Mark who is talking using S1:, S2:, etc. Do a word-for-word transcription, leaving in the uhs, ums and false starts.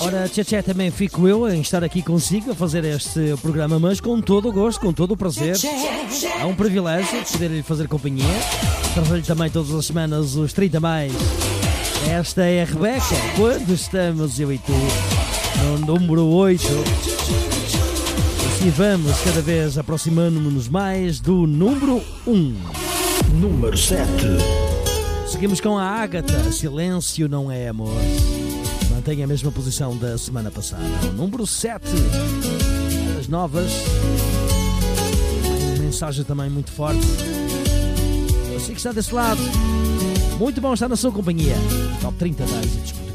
S1: Ora, tchê tchê, também fico eu em estar aqui consigo a fazer este programa, mas com todo o gosto, com todo o prazer. É um privilégio poder-lhe fazer companhia. Trazer-lhe também todas as semanas os trinta mais. Esta é a Rebeca, quando estamos eu e tu no número oito. Assim vamos cada vez aproximando-nos mais do número um.
S2: Número sete.
S1: Seguimos com a Ágata, Silêncio Não É Amor. Mantém a mesma posição da semana passada. O número sete das novas. Uma mensagem também muito forte. Você que está desse lado, muito bom estar na sua companhia. Top trinta da Disco.